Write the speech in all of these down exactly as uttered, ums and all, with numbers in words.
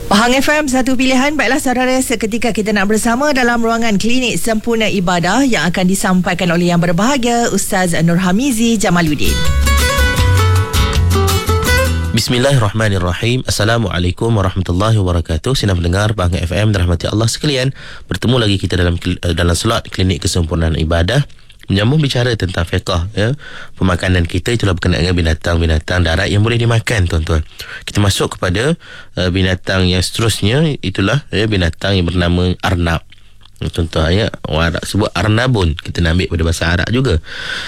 Pahang F M, satu pilihan. Baiklah saudara, seketika kita nak bersama dalam ruangan klinik sempurna ibadah yang akan disampaikan oleh yang berbahagia Ustaz Nur Hamizi Jamaluddin. Bismillahirrahmanirrahim. Assalamualaikum warahmatullahi wabarakatuh. Sinar pendengar Pahang F M dirahmati Allah sekalian, bertemu lagi kita dalam dalam slot klinik kesempurnaan ibadah, menyambung bicara tentang fiqh, ya. Pemakanan kita itulah berkenaan dengan binatang-binatang darat yang boleh dimakan, tuan-tuan. Kita masuk kepada uh, binatang yang seterusnya, itulah ya, binatang yang bernama arnab. Tuan-tuan, ya, orang Arab sebut arnabun. Kita nak ambil pada bahasa Arab juga.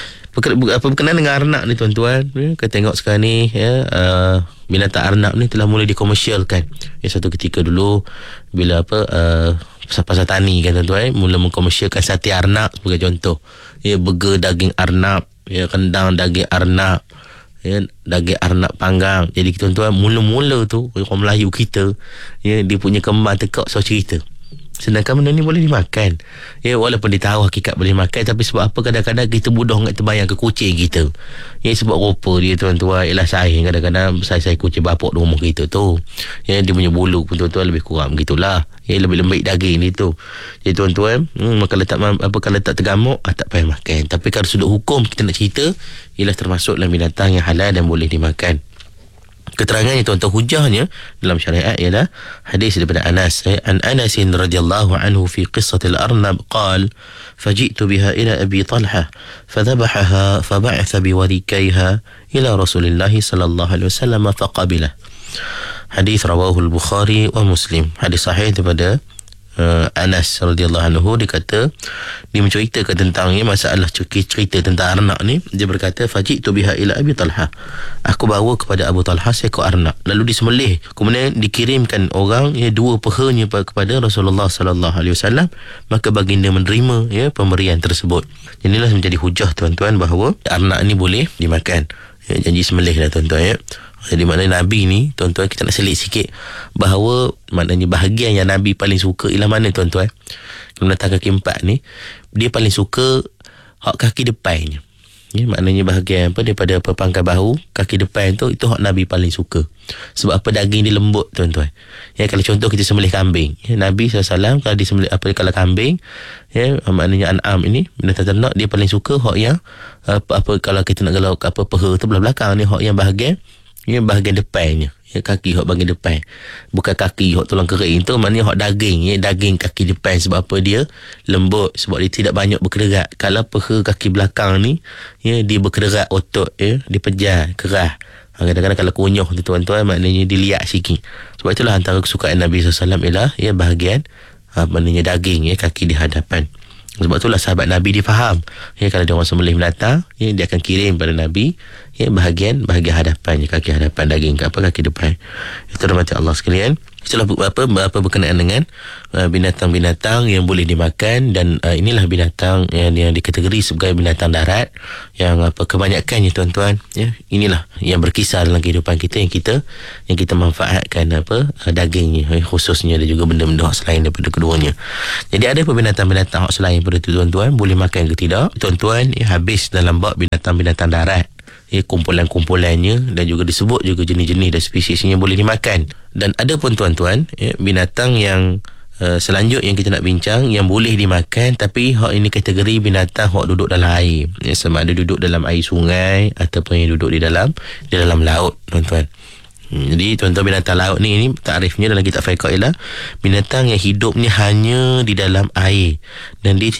Apa berkenaan dengan arnab ni, tuan-tuan, ya, kita tengok sekarang ni, ya, uh, binatang arnab ni telah mula dikomersialkan. Ya, satu ketika dulu bila apa uh, pasal-pasal tani kan, tuan-tuan, mula mengkomersialkan sate arnab sebagai contoh. Ya, burger daging arnab, ya, rendang daging arnab, ya, daging arnab panggang. Jadi tuan-tuan, mula-mula tu orang Melayu kita, ya, dia punya kembang tekak so cerita. Sedangkan benda ni boleh dimakan. Ya, walaupun dia tahu hakikat boleh makan, tapi sebab apa kadang-kadang kita mudah nak terbayang ke kucing kita. Ya, sebab rupa dia, tuan-tuan, ialah saing. Kadang-kadang saya-saya kucing bapak di rumah kita tu. Ya, dia punya bulu pun, tuan-tuan, lebih kurang begitulah. Ya, lebih lembik daging ni tu. Jadi tuan-tuan, hmm, kalau tak apa kalau tak tergamuk, ah, tak payah makan. Tapi kalau sudut hukum kita nak cerita, ialah termasuk dalam binatang yang halal dan boleh dimakan. Keterangannya, tuan-tuan, hujahnya dalam syariat ialah hadis daripada Anas, eh, an Anas radhiyallahu anhu fi qissatil arnab qala faji'tu biha ila Abi Talha fadhabahaha fab'atha biwarikaiha ila Rasulillah sallallahu alaihi wasallam faqabilah. Hadis rawahu al-Bukhari wa Muslim. Hadis sahih daripada uh, Anas radhiyallahu anhu. Dia kata, dia menceritakan tentang ya, masalah cerita tentang arnab ni. Dia berkata, faji'tu biha ila Abi Talha, aku bawa kepada Abu Talha seekor arnab, lalu disembelih, kemudian dikirimkan orang, ya, dua pehanya kepada Rasulullah sallallahu alaihi wasallam, maka baginda menerima, ya, pemberian tersebut. Inilah menjadi hujah, tuan-tuan, bahawa arnab ni boleh dimakan. Ya, janji sembelih dah, tuan-tuan, ya. Jadi maknanya Nabi ni, tuan-tuan, kita nak selit sikit bahawa maknanya bahagian yang Nabi paling suka ialah mana, tuan-tuan? Binatang kaki empat ni, dia paling suka hak kaki depannya. Ya, maknanya bahagian apa daripada apa, pangkal bahu, kaki depan tu, itu hak Nabi paling suka. Sebab apa? Daging dia lembut, tuan-tuan. Ya, kalau contoh kita sembelih kambing, ya, Nabi sallallahu alaihi wasallam kalau disembelih apa kalau kambing, ya, maknanya an'am ini binatang ternak, dia paling suka hak yang apa, apa kalau kita nak galau apa peha tu belah belakang ni, hak yang bahagian, ya, bahagian depannya, ya, kaki hak bahagian depan, bukan kaki hak tulang kering tu, maknanya hak daging, ya, daging kaki depan. Sebab apa? Dia lembut, sebab dia tidak banyak berkerak. Kalau peha kaki belakang ni, ya, dia berkerak otot, ya, dia pejar, kerah. Kadang-kadang kalau kunyuh tu, tuan-tuan, maknanya dilihat sikit. Sebab itulah antara kesukaan Nabi sallallahu alaihi wasallam ialah, ya, bahagian ha, maknanya daging, ya, kaki di hadapan. Sebab itulah sahabat Nabi dia faham, ya, kalau dia orang sembelih binatang, ya, dia akan kirim pada Nabi, ya, bahagian bahagian hadapan, ya, kaki hadapan, daging ke apa, kaki depan. Itu rahmati Allah sekalian. Itulah apa, apa berkenaan dengan uh, binatang-binatang yang boleh dimakan. Dan uh, inilah binatang yang, yang dikategori sebagai binatang darat, yang apa kebanyakannya, tuan-tuan, ya, inilah yang berkisar dalam kehidupan kita, yang kita yang kita manfaatkan apa uh, dagingnya, ya, khususnya, dan juga benda-benda hak selain daripada keduanya. Jadi ada apa binatang-binatang hak selain daripada itu, tuan-tuan, boleh makan ke tidak? Tuan-tuan, ya, habis dalam bab binatang-binatang darat, ya, kumpulan-kumpulannya, dan juga disebut juga jenis-jenis dan spesiesnya boleh dimakan. Dan ada pun, tuan-tuan, ya, binatang yang uh, selanjutnya yang kita nak bincang yang boleh dimakan, tapi hak ini kategori binatang hak duduk dalam air, ya, sama ada duduk dalam air sungai ataupun yang duduk di dalam di dalam laut, tuan-tuan. Hmm, jadi tuan-tuan, binatang laut ni, ini takrifnya dalam kitab fiqh ialah binatang yang hidupnya hanya di dalam air, dan dia